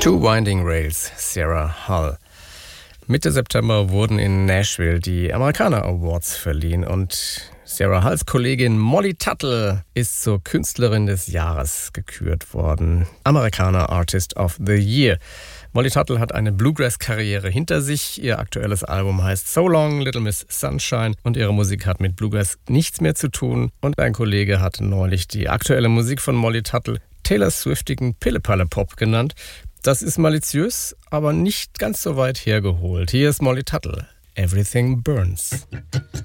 Two Winding Rails, Sarah Hull. Mitte September wurden in Nashville die Americana Awards verliehen und Sarah Hulls Kollegin Molly Tuttle ist zur Künstlerin des Jahres gekürt worden. Americana Artist of the Year. Molly Tuttle hat eine Bluegrass-Karriere hinter sich. Ihr aktuelles Album heißt So Long, Little Miss Sunshine und ihre Musik hat mit Bluegrass nichts mehr zu tun. Und ein Kollege hat neulich die aktuelle Musik von Molly Tuttle Taylor Swiftigen Pille-Palle-Pop genannt. Das ist maliziös, aber nicht ganz so weit hergeholt. Hier ist Molly Tuttle. Everything Burns.